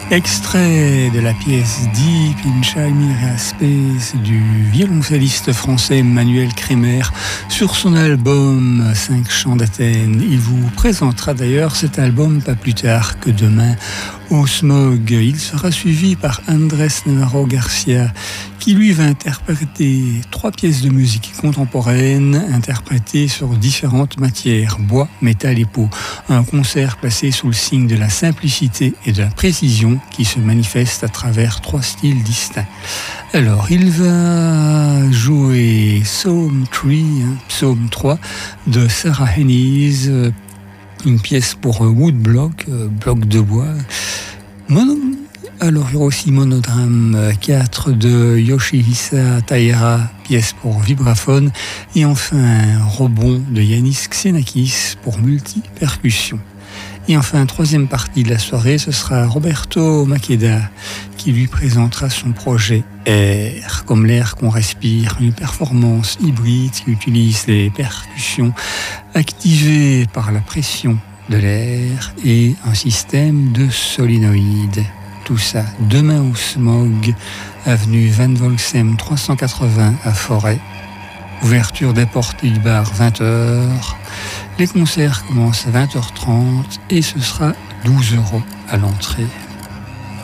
Extrait de la pièce Deep in Chimera Space du violoncelliste français Manuel Kremer sur son album 5 chants d'Athènes. Il vous présentera d'ailleurs cet album pas plus tard que demain au Smog. Il sera suivi par Andrés Navarro Garcia qui lui va interpréter 3 pièces de musique contemporaine interprétées sur différentes matières, bois, métal et peau. Un concert placé sous le signe de la simplicité et de la précision qui se manifeste à travers 3 styles distincts. Alors, il va jouer Psalm 3 de Sarah Hennies, une pièce pour woodblock, bloc de bois. Alors, il y aura aussi Monodrame 4 de Yoshihisa Taira, pièce pour vibraphone. Et enfin, Rebond de Yanis Xenakis pour multi-percussion. Et enfin, 3e partie de la soirée, ce sera Roberto Maqueda qui lui présentera son projet Air, comme l'air qu'on respire, une performance hybride qui utilise les percussions activées par la pression de l'air et un système de solénoïdes. Tout ça demain au Smog, avenue Van Volxem 380 à Forêt. Ouverture des portes du bar 20h. Les concerts commencent à 20h30 et ce sera 12 € à l'entrée.